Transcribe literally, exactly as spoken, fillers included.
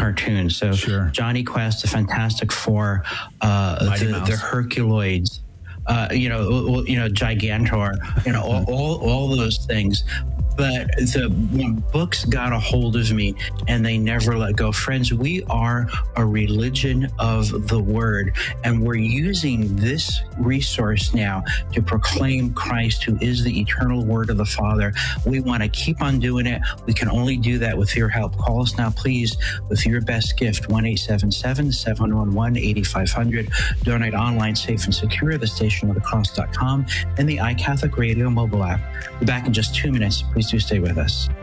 cartoons. So Sure. Johnny Quest, the Fantastic Four, uh, Mighty the, Mouse. the Herculoids, uh, you know, well, you know, Gigantor, you know, all, all, all those things. But the when books got a hold of me and they never let go. Friends, we are a religion of the word, and we're using this resource now to proclaim Christ, who is the eternal word of the Father. We want to keep on doing it. We can only do that with your help. Call us now, please, with your best gift, one eight seven seven, seven one one, eight five zero zero. Donate online, safe and secure, the station of the cross dot com and the iCatholic Radio mobile app. We're back in just two minutes. Please do stay with us.